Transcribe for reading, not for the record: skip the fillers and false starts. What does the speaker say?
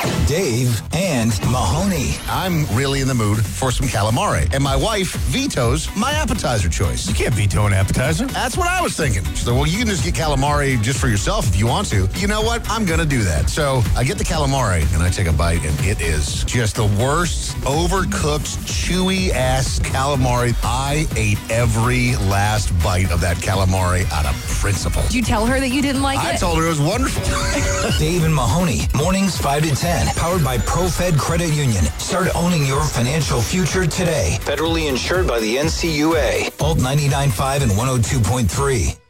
Dave and Mahoney. I'm really in the mood for some calamari, and my wife vetoes my appetizer choice. You can't veto an appetizer. That's what I was thinking. She's like, well, you can just get calamari just for yourself if you want to. You know what? I'm going to do that. So I get the calamari, and I take a bite, and it is just the worst, overcooked, chewy-ass calamari. I ate every last bite of that calamari out of principle. Did you tell her that you didn't like I it? told her it was wonderful. Dave and Mahoney, mornings 5 to 10, powered by ProFed Credit Union. Start owning your financial future today. Federally insured by the NCUA. Alt 99.5 and 102.3.